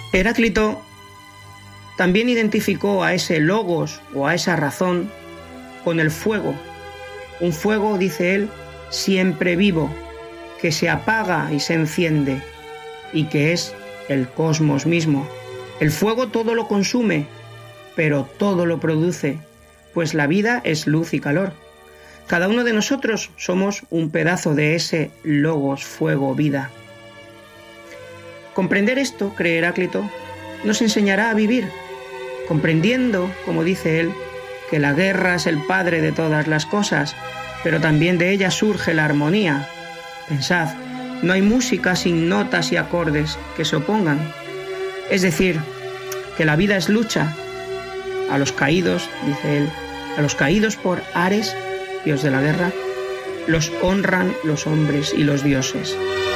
Heráclito también identificó a ese logos o a esa razón con el fuego. Un fuego, dice él, siempre vivo, que se apaga y se enciende, y que es el cosmos mismo. El fuego todo lo consume, pero todo lo produce, pues la vida es luz y calor. Cada uno de nosotros somos un pedazo de ese logos, fuego, vida. Comprender esto, cree Heráclito, nos enseñará a vivir, comprendiendo, como dice él, que la guerra es el padre de todas las cosas, pero también de ella surge la armonía. Pensad, no hay música sin notas y acordes que se opongan. Es decir, que la vida es lucha. A los caídos, dice él, a los caídos por Ares, dios de la guerra, los honran los hombres y los dioses.